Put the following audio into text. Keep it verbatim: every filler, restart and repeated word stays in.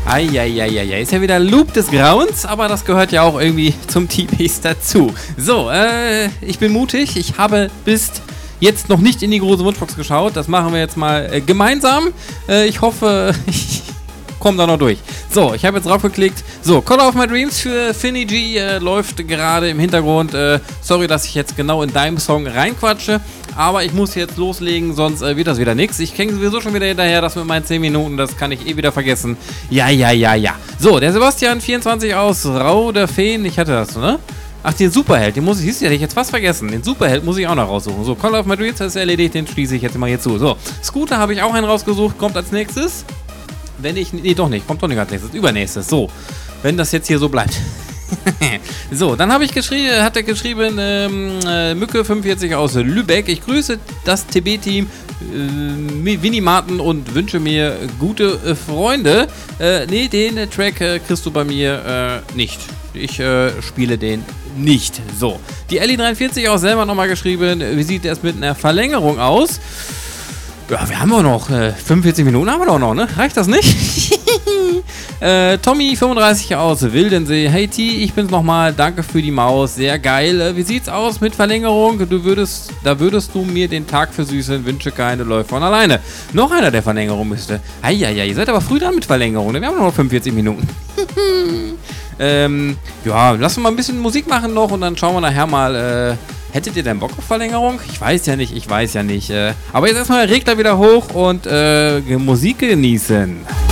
Eieieiei, ist ja wieder Loop des Grauens, aber das gehört ja auch irgendwie zum T-Base dazu. So, äh, ich bin mutig. Ich habe bis jetzt noch nicht in die große Wunschbox geschaut. Das machen wir jetzt mal äh, gemeinsam. Äh, ich hoffe, ich komme da noch durch. So, ich habe jetzt drauf geklickt. So, Call of My Dreams für Finny G äh, läuft gerade im Hintergrund. Äh, sorry, dass ich jetzt genau in deinem Song reinquatsche. Aber ich muss jetzt loslegen, sonst äh, wird das wieder nix. Ich kenne sowieso schon wieder hinterher, das mit meinen zehn Minuten, das kann ich eh wieder vergessen. Ja, ja, ja, ja. So, der Sebastian vierundzwanzig aus Rau der Feen. Ich hatte das, ne? Ach, den Superheld, den muss ich, siehst du, hätte ich jetzt fast vergessen. Den Superheld muss ich auch noch raussuchen. So, Call of My Dreams ist erledigt, den schließe ich jetzt mal hier zu. So, Scooter habe ich auch einen rausgesucht, kommt als nächstes. Wenn ich, nee, doch nicht, kommt doch nicht als nächstes, übernächstes. So, wenn das jetzt hier so bleibt. So, dann habe ich geschrieben, hat er geschrieben, ähm, äh, Mücke fünfundvierzig aus Lübeck. Ich grüße das T B-Team, äh, Winnie Martin und wünsche mir gute äh, Freunde. Äh, nee, den äh, Track äh, kriegst du bei mir äh, nicht. Ich äh, spiele den nicht. So, die Ellie dreiundvierzig aus selber nochmal geschrieben, wie sieht es mit einer Verlängerung aus? Ja, wir haben auch noch äh, fünfundvierzig Minuten haben wir doch noch, ne? Reicht das nicht? äh, Tommy fünfunddreißig aus Wildensee. Hey T, ich bin's nochmal. Danke für die Maus. Sehr geil. Äh, wie sieht's aus mit Verlängerung? Du würdest, da würdest du mir den Tag versüßen. Wünsche keine, läuft von alleine. Noch einer der Verlängerung müsste. Eieiei, ihr seid aber früh dran mit Verlängerung. Ne? Wir haben noch fünfundvierzig Minuten. ähm, ja, lassen wir mal ein bisschen Musik machen noch und dann schauen wir nachher mal, äh, hättet ihr denn Bock auf Verlängerung? Ich weiß ja nicht, ich weiß ja nicht. Äh, aber jetzt erstmal Regler wieder hoch und äh, Musik genießen.